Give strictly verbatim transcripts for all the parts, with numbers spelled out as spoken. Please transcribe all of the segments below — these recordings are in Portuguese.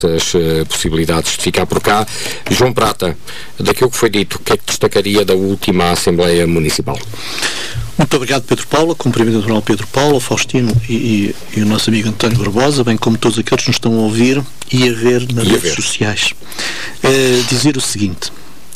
as uh, possibilidades de ficar por cá. João Prata, daquilo que foi dito, o que é que destacaria da última Assembleia Municipal? Muito obrigado, Pedro Paula, cumprimento natural Pedro Paula, Faustino e, e, e o nosso amigo António Barbosa, bem como todos aqueles que nos estão a ouvir e a ver nas e redes ver. sociais. Uh, dizer o seguinte,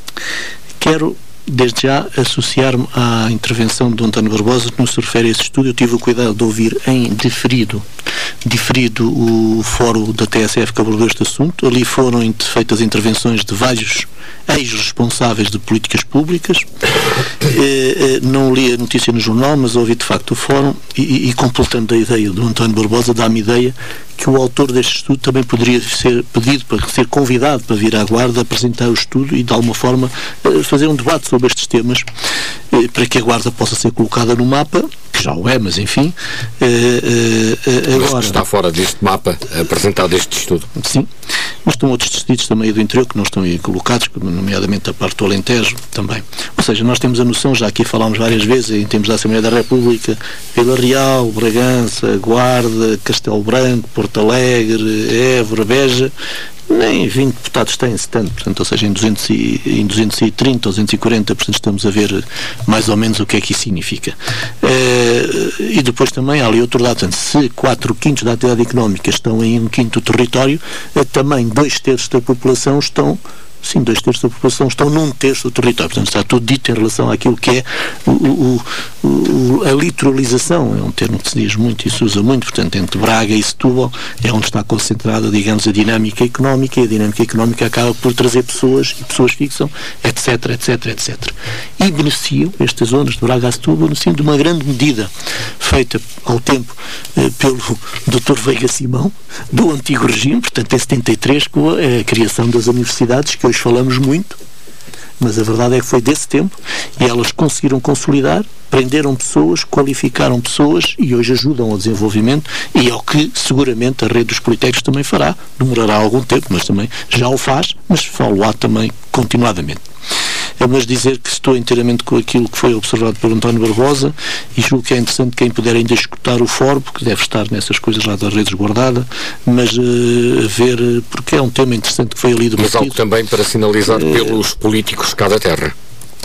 quero desde já associar-me à intervenção de António Barbosa que nos se refere a esse estudo. Eu tive o cuidado de ouvir em diferido diferido o fórum da T S F que abordou este assunto. Ali foram feitas intervenções de vários ex-responsáveis de políticas públicas. Eh, eh, não li a notícia no jornal, mas ouvi de facto o fórum e, e completando a ideia do António Barbosa, dá-me ideia que o autor deste estudo também poderia ser pedido para ser convidado para vir à Guarda apresentar o estudo e de alguma forma eh, fazer um debate sobre estes temas, eh, para que a Guarda possa ser colocada no mapa, que já o é, mas enfim. Eh, eh, agora, mas está fora deste mapa apresentado este estudo. Sim, mas estão outros distritos também do interior que não estão aí colocados, nomeadamente a parte do Alentejo também. Ou seja, nós temos a noção, já aqui falámos várias vezes, em termos da Assembleia da República, Vila Real, Bragança, Guarda, Castelo Branco, Porto Alegre, Évora, Beja, nem vinte deputados têm-se tanto, portanto, ou seja, em, duzentos e, em duzentos e trinta ou duzentos e quarenta, portanto, estamos a ver mais ou menos o que é que isso significa. Uh, e depois também há ali outro dado, portanto, se quatro quintos da atividade económica estão em um quinto do território, uh, também dois terços da população estão Sim, dois terços da população estão num terço do território. Portanto, está tudo dito em relação àquilo que é o, o, o, a litoralização. É um termo que se diz muito e se usa muito. Portanto, entre Braga e Setúbal é onde está concentrada, digamos, a dinâmica económica, e a dinâmica económica acaba por trazer pessoas, e pessoas fixam, etc, etc, etcétera. E beneficiam, estas zonas de Braga a Setúbal, beneficiam de uma grande medida feita ao tempo eh, pelo doutor Veiga Simão, do antigo regime, portanto, em setenta e três, com a, a criação das universidades, que hoje falamos muito, mas a verdade é que foi desse tempo, e elas conseguiram consolidar, prenderam pessoas, qualificaram pessoas e hoje ajudam ao desenvolvimento, e é o que seguramente a rede dos politécnicos também fará. Demorará algum tempo, mas também já o faz, mas falo-á também continuadamente. É mas dizer que estou inteiramente com aquilo que foi observado por António Barbosa, e julgo que é interessante quem puder ainda escutar o fórum, porque deve estar nessas coisas lá das redes guardada, mas uh, ver, porque é um tema interessante que foi ali debatido. Mas algo também para sinalizar uh, pelos políticos de cada terra.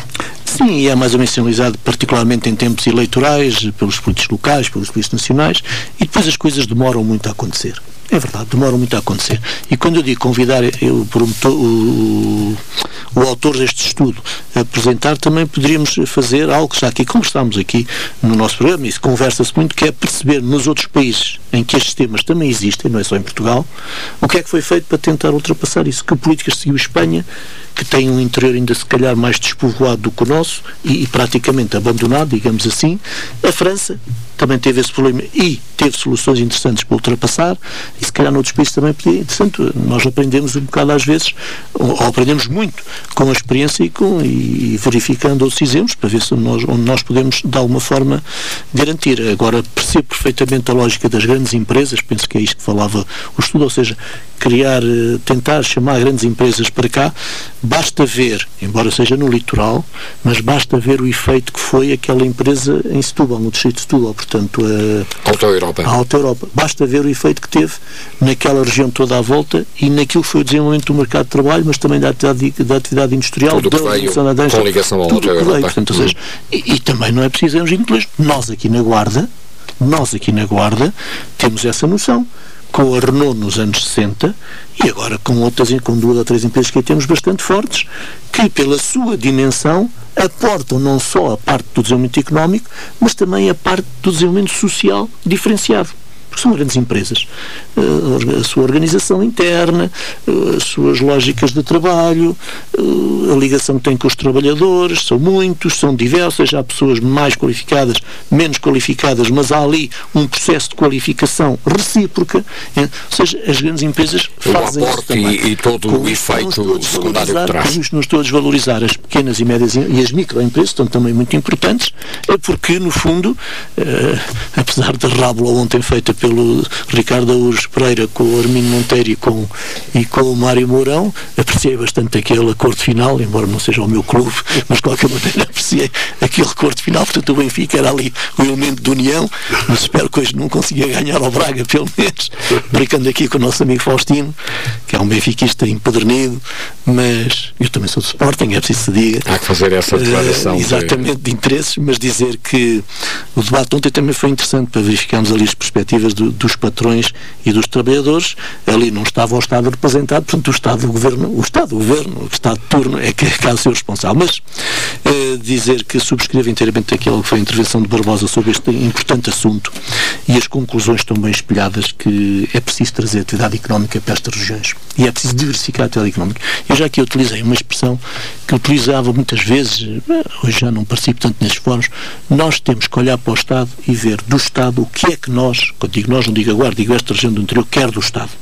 Sim, e é mais ou menos sinalizado particularmente em tempos eleitorais, pelos políticos locais, pelos políticos nacionais, e depois as coisas demoram muito a acontecer. É verdade, demoram muito a acontecer. E quando eu digo convidar eu, promotor, o, o autor deste estudo a apresentar, também poderíamos fazer algo que já aqui conversámos aqui no nosso programa, e conversa-se muito, que é perceber nos outros países em que estes temas também existem, não é só em Portugal, o que é que foi feito para tentar ultrapassar isso. Que políticas seguiu Espanha, que tem um interior ainda se calhar mais despovoado do que o nosso e, e praticamente abandonado, digamos assim. A França também teve esse problema e teve soluções interessantes para ultrapassar, e se calhar noutros países também podia. Portanto, nós aprendemos um bocado às vezes, ou, ou aprendemos muito com a experiência e, com, e verificando outros exemplos para ver se nós, onde nós podemos de alguma forma garantir. Agora, percebo perfeitamente a lógica das grandes empresas, penso que é isto que falava o estudo, ou seja, criar, tentar chamar grandes empresas para cá. Basta ver, embora seja no litoral, mas basta ver o efeito que foi aquela empresa em Setúbal, no distrito de Setúbal, portanto a Alta Europa. a Alta Europa. Basta ver o efeito que teve naquela região toda à volta e naquilo que foi o desenvolvimento do mercado de trabalho, mas também da atividade, da atividade industrial, tudo da veio da dança, com ligação à Alta Europa. Veio, portanto, ou seja, e, e também não é preciso irmos inglês. Nós aqui na Guarda, nós aqui na Guarda temos essa noção. Com a Renault nos anos sessenta e agora com outras, com duas ou três empresas que aí temos bastante fortes, que pela sua dimensão aportam não só a parte do desenvolvimento económico, mas também a parte do desenvolvimento social diferenciado. Porque são grandes empresas. A sua organização interna, as suas lógicas de trabalho, a ligação que têm com os trabalhadores, são muitos, são diversas, há pessoas mais qualificadas, menos qualificadas, mas há ali um processo de qualificação recíproca. Ou seja, as grandes empresas fazem isso também. E, e todo o efeito secundário que traz. Com isto não estou a desvalorizar as pequenas e médias e as microempresas, estão também muito importantes, é porque, no fundo, eh, apesar da Rábula ontem feita pelo Ricardo Aures Pereira com o Armindo Monteiro e com, e com o Mário Mourão. Apreciei bastante aquele acordo final, embora não seja o meu clube, mas de qualquer maneira apreciei aquele acordo final. Portanto, o Benfica era ali o elemento de união, mas espero que hoje não consiga ganhar ao Braga, pelo menos, brincando aqui com o nosso amigo Faustino, que é um benfiquista empedernido, mas eu também sou do Sporting, é preciso se diga. Há que fazer essa declaração. Uh, exatamente, de... de interesses, mas dizer que o debate ontem também foi interessante para verificarmos ali as perspectivas do, dos patrões e dos trabalhadores. Ali não estava o Estado representado, portanto o Estado do Governo, o Estado do Governo, o Estado de turno é que é caso ser responsável. Mas uh, dizer que subscrevo inteiramente aquilo que foi a intervenção de Barbosa sobre este importante assunto e as conclusões estão bem espelhadas, que é preciso trazer atividade económica para estas regiões e é preciso diversificar a atividade económica. Eu já aqui utilizei uma expressão que utilizava muitas vezes, hoje já não participo tanto nesses fóruns. Nós temos que olhar para o Estado e ver do Estado o que é que nós, quando digo nós, não digo agora, digo esta região do interior, quer do Estado.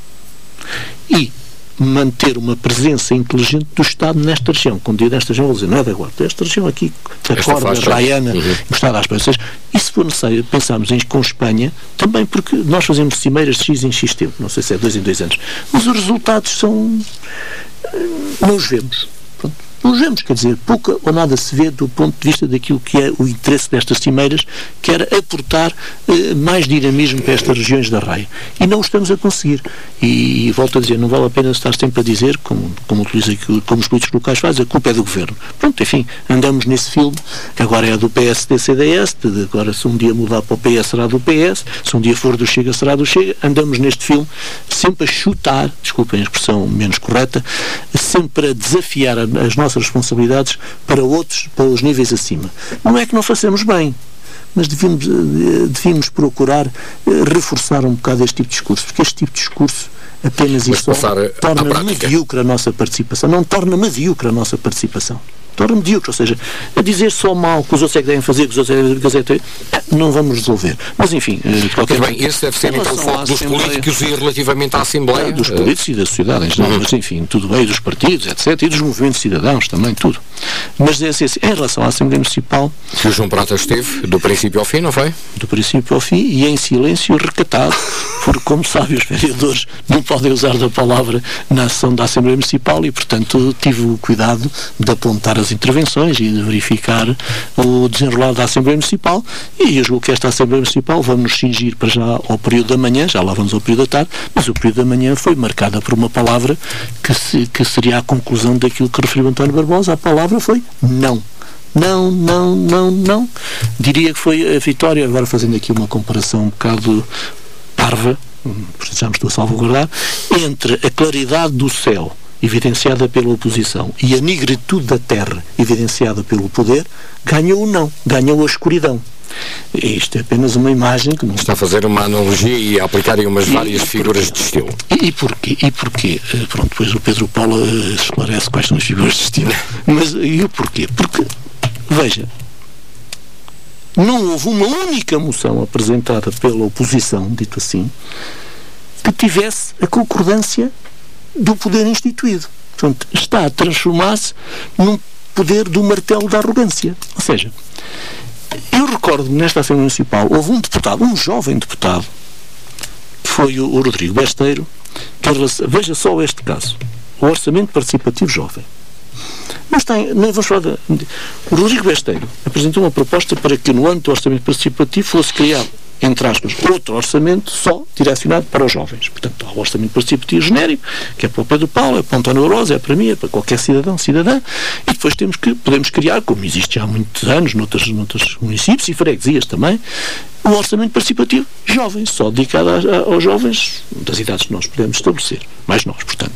E manter uma presença inteligente do Estado nesta região. Quando digo nesta região, vou dizer, não é da Guarda, esta região aqui, da Corda, Raiana, uhum. Gostada às pessoas. E se for necessário pensarmos em, com Espanha, também porque nós fazemos cimeiras de X em X tempo, não sei se é dois em dois anos, mas os resultados são... não os vemos. Pronto. Não os vemos, quer dizer, pouca ou nada se vê do ponto de vista daquilo que é o interesse destas cimeiras, que era aportar eh, mais dinamismo para estas regiões da Raia. E não o estamos a conseguir. E, e volto a dizer, não vale a pena estar sempre a dizer, como, como, utiliza, como os políticos locais fazem, a culpa é do Governo. Pronto, enfim, andamos nesse filme, que agora é do P S D C D S, de, agora se um dia mudar para o P S será do P S, se um dia for do Chega será do Chega, andamos neste filme sempre a chutar, desculpem a expressão menos correta, sempre a desafiar a, as nossas responsabilidades para outros, para os níveis acima. Não é que não façamos bem, mas devíamos, devíamos procurar reforçar um bocado este tipo de discurso, porque este tipo de discurso apenas e só torna medíocre a nossa participação, não torna medíocre a nossa participação. Torna medíocre, ou seja, a dizer só mal que os outros é que devem fazer, que os outros é que devem fazer, não vamos resolver. Mas enfim, de qualquer bem, esse deve ser então o foco dos políticos e relativamente à Assembleia. É, dos políticos e da sociedade em geral, uhum. Mas enfim, tudo bem, dos partidos, etcétera, e dos movimentos cidadãos também, tudo. Mas é assim, em relação à Assembleia Municipal... Que o João Prata esteve, do princípio ao fim, não foi? Do princípio ao fim, e em silêncio recatado, porque, como sabem, os vereadores não podem usar da palavra na ação da Assembleia Municipal e, portanto, tive o cuidado de apontar as intervenções e de verificar o desenrolar da Assembleia Municipal, e eu julgo que esta Assembleia Municipal vamos nos cingir para já ao período da manhã, já lá vamos ao período da tarde, mas o período da manhã foi marcada por uma palavra que, se, que seria a conclusão daquilo que referiu António Barbosa. A palavra foi não. Não, não, não, não. Diria que foi a vitória, agora fazendo aqui uma comparação um bocado parva, precisamos de salvaguardar, entre a claridade do céu evidenciada pela oposição e a negritude da terra evidenciada pelo poder, ganhou o não, ganhou a escuridão. Isto é apenas uma imagem que não... Está a fazer uma analogia e a aplicar umas e, várias e figuras de estilo. E, e porquê? E porquê? Pronto, depois o Pedro Paulo esclarece quais são as figuras de estilo. Mas e o porquê? Porque, veja, não houve uma única moção apresentada pela oposição, dito assim, que tivesse a concordância do poder instituído. Portanto, está a transformar-se num poder do martelo da arrogância. Ou seja, eu recordo-me nesta Assembleia Municipal, houve um deputado, um jovem deputado, que foi o, o Rodrigo Besteiro, que, veja só este caso, o Orçamento Participativo Jovem. Mas tem, nem vamos falar de, o Rodrigo Besteiro apresentou uma proposta para que no âmbito do Orçamento Participativo fosse criado, entre aspas, outro orçamento só direcionado para os jovens. Portanto, há o orçamento participativo genérico, que é para o Pedro Paulo, é para o António Oroz, é para mim, é para qualquer cidadão, cidadã, e depois temos que, podemos criar, como existe já há muitos anos, noutros, noutros municípios e freguesias também, o orçamento participativo jovem, só dedicado a, a, aos jovens das idades que nós podemos estabelecer, mais nós, portanto.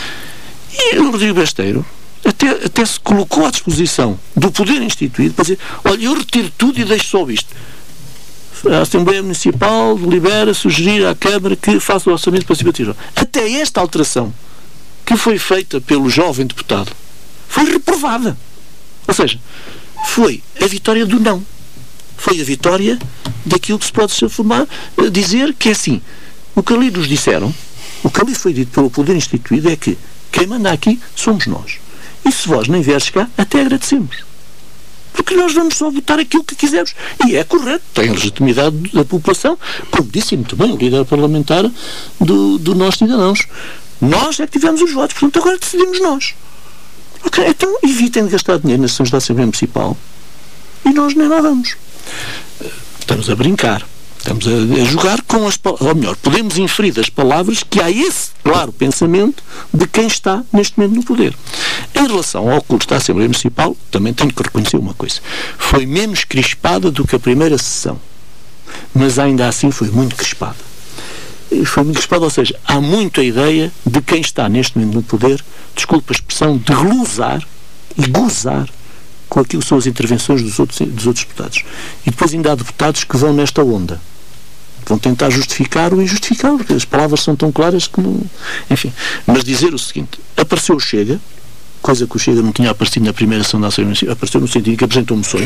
E o Rodrigo Besteiro até, até se colocou à disposição do poder instituído para dizer, olha, eu retiro tudo e deixo só isto. A Assembleia Municipal delibera sugerir à Câmara que faça o orçamento participativo. Até esta alteração que foi feita pelo jovem deputado foi reprovada. Ou seja, foi a vitória do não. Foi a vitória daquilo que se pode chamar, dizer que é assim. O que ali nos disseram, o que ali foi dito pelo poder instituído é que quem manda aqui somos nós. E se vós nem vieres cá, até agradecemos. porque nós vamos só votar aquilo que quisermos. E é correto, tem a legitimidade da população, como disse muito bem o líder parlamentar do, do Nós Cidadãos. Nós é que tivemos os votos, portanto agora decidimos nós. Ok, então evitem de gastar dinheiro nas sessões da Assembleia Municipal e nós nem lá vamos. Estamos a brincar. Estamos a, a jogar com as palavras, ou melhor, podemos inferir das palavras que há esse claro pensamento de quem está neste momento no poder. Em relação ao curso da Assembleia Municipal, também tenho que reconhecer uma coisa. Foi menos crispada do que a primeira sessão, mas ainda assim foi muito crispada. Foi muito crispada, ou seja, há muito a ideia de quem está neste momento no poder, desculpa a expressão, de glosar e gozar com aquilo que são as intervenções dos outros, dos outros deputados. E depois ainda há deputados que vão nesta onda. Vão tentar justificar o injustificável, porque as palavras são tão claras que não... Enfim, mas dizer o seguinte, apareceu o Chega, coisa que o Chega não tinha aparecido na primeira sessão da Assembleia Municipal, apareceu no sentido que apresentou moções.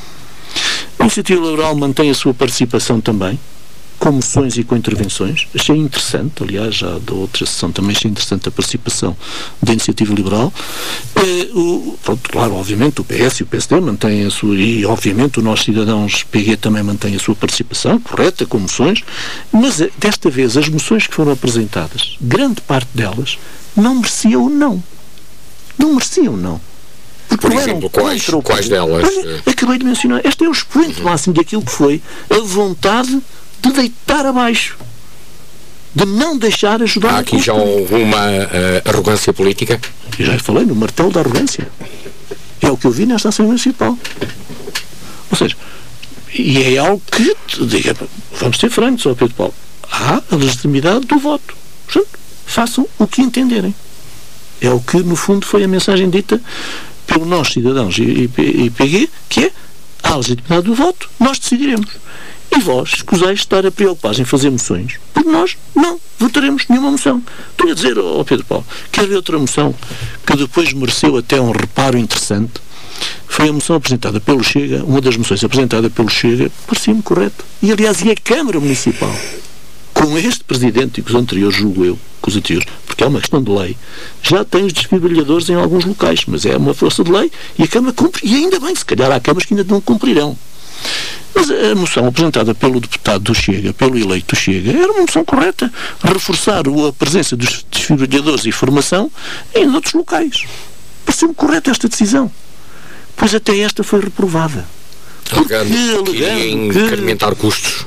A Iniciativa Liberal mantém a sua participação também, com moções e com intervenções. Achei interessante, aliás, já da outra sessão também achei interessante a participação da Iniciativa Liberal. Eh, o, pronto, claro, obviamente o P S e o P S D mantêm a sua, e obviamente o Nós Cidadãos P G também mantém a sua participação, correta, com moções, mas desta vez as moções que foram apresentadas, grande parte delas, não mereciam o não. Não mereciam o não. Por exemplo, quais, quais delas? Olha, acabei de mencionar. Este é o expoente uhum. máximo daquilo que foi a vontade de deitar abaixo, de não deixar ajudar. Há aqui já alguma uh, arrogância política? Eu já falei no martelo da arrogância. É o que eu vi nesta Assembleia Municipal. Ou seja, e é algo que, diga, vamos ser francos, ó Pedro Paulo, há a legitimidade do voto. Portanto, façam o que entenderem. É o que, no fundo, foi a mensagem dita pelo Nós Cidadãos e, e, e P G, que é, há a legitimidade do voto, nós decidiremos. E vós, escusais estar a preocupar em fazer moções, porque nós não votaremos nenhuma moção. Estou a dizer, ó oh Pedro Paulo, quer ver outra moção que depois mereceu até um reparo interessante? Foi a moção apresentada pelo Chega, uma das moções apresentada pelo Chega, parecia-me correto. E, aliás, e a Câmara Municipal, com este Presidente e com os anteriores, julgo eu, com os anteriores, porque é uma questão de lei, já tem os desfibriladores em alguns locais, mas é uma força de lei e a Câmara cumpre, e ainda bem, se calhar há câmaras que ainda não cumprirão. Mas a moção apresentada pelo deputado do Chega, pelo eleito do Chega, era uma moção correta. Reforçar a presença dos desfibrilhadores e formação em outros locais. Pareceu-me correta esta decisão. Pois até esta foi reprovada. Alegando que ia incrementar custos.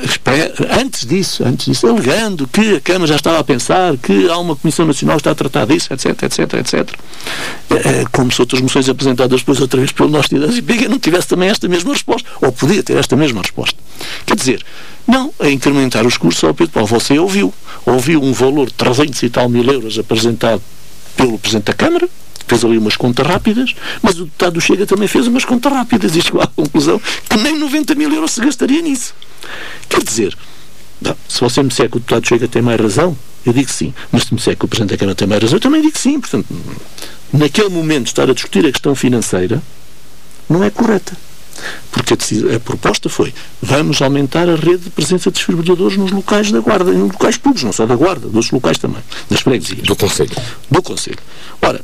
Antes disso, antes disso, alegando que a Câmara já estava a pensar que há uma Comissão Nacional que está a tratar disso, etc, etc, etcétera. Como se outras moções apresentadas depois outra vez pelo Nós Cidadãos e P G não tivesse também esta mesma resposta, ou podia ter esta mesma resposta. Quer dizer, não, a incrementar os custos, ao Pedro Paulo, você ouviu, ouviu um valor de trezentos e tal mil euros apresentado pelo Presidente da Câmara, fez ali umas contas rápidas, mas o deputado do Chega também fez umas contas rápidas e chegou à conclusão que nem noventa mil euros se gastaria nisso. Quer dizer, não, se você me disser que o deputado do Chega tem mais razão, eu digo sim. Mas se me disser que o Presidente da Câmara tem mais razão, eu também digo sim. Portanto, naquele momento, estar a discutir a questão financeira não é correta. Porque a, a proposta foi, vamos aumentar a rede de presença de desfibrilhadores nos locais da Guarda, nos locais públicos, não só da Guarda, dos outros locais também, das freguesias. Do Conselho. Do Conselho. Ora,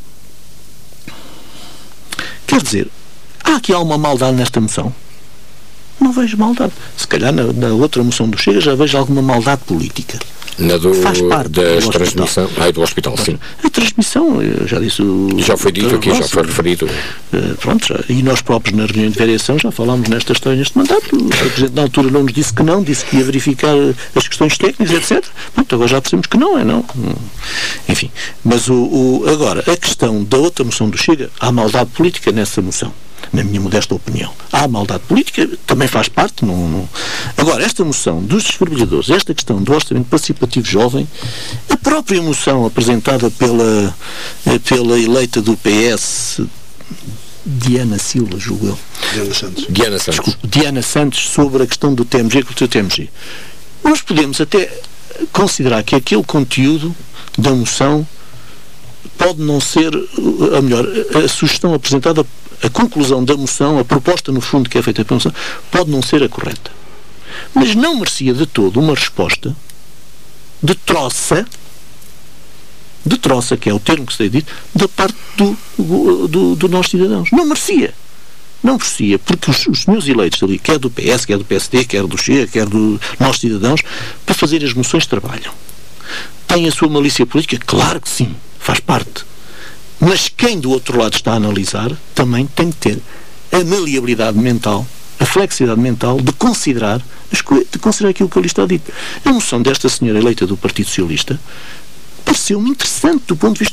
quer dizer, há aqui alguma maldade nesta moção? Não vejo maldade. Se calhar na, na outra moção do Chega já vejo alguma maldade política. Na do, Faz parte da transmissão ah, do hospital, sim. A transmissão, eu já disse... O, já foi dito aqui, já foi referido. Uh, pronto, já, e nós próprios na reunião de variação já falámos nesta história, neste mandato. O Presidente na altura não nos disse que não, disse que ia verificar as questões técnicas, etcétera. Pronto, agora já percebemos que não, é não. Enfim, mas o, o, agora, a questão da outra moção do Chega, há maldade política nessa moção. Na minha modesta opinião. Há maldade política, também faz parte. Não, não... Agora, esta moção dos desfibrilhadores, esta questão do orçamento participativo jovem, a própria moção apresentada pela, pela eleita do P S, Diana Silva, julgo eu. Diana Santos. Diana Santos. Desculpe, Diana Santos, sobre a questão do T M G, com o T M G. Nós podemos até considerar que aquele conteúdo da moção pode não ser, a melhor, a sugestão apresentada, a conclusão da moção, a proposta no fundo que é feita pela moção, pode não ser a correta. Mas não merecia de todo uma resposta de troça, de troça, que é o termo que se tem dito, da parte do, do, do Nós Cidadãos. Não merecia. não aprecia, porque os, os senhores eleitos ali, quer do P S, quer do P S D, quer do Chega, quer do Nós Cidadãos, para fazer as moções trabalham. Tem a sua malícia política? Claro que sim, faz parte. Mas quem do outro lado está a analisar também tem que ter a maleabilidade mental, a flexibilidade mental de considerar, de considerar aquilo que ali está dito. A moção desta senhora eleita do Partido Socialista pareceu-me interessante do ponto de vista